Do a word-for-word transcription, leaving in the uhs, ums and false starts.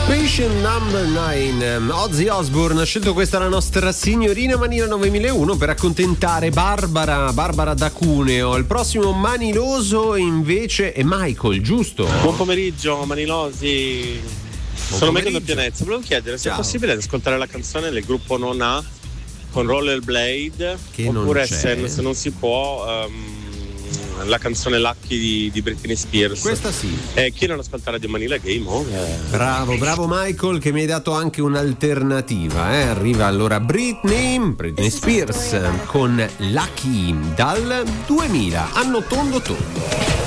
Patient Number nove, Ozzy Osbourne ha scelto questa la nostra signorina Manila novemilauno per accontentare Barbara, Barbara da Cuneo. Il prossimo maniloso invece è Michael, giusto? Buon pomeriggio manilosi. Buon Sono Megan da pomeriggio. Pianezza. Volevo chiedere se Ciao. è possibile ascoltare la canzone del gruppo Non Ha con Rollerblade, Che non oppure c'è. se, se non si può um, la canzone Lucky di, di Britney Spears. Questa sì. E chi non ascolta Radio Manila Game Over. Bravo, bravo Michael, che mi hai dato anche un'alternativa. Eh? Arriva allora Britney, Britney Spears con Lucky dal duemila, anno tondo tondo.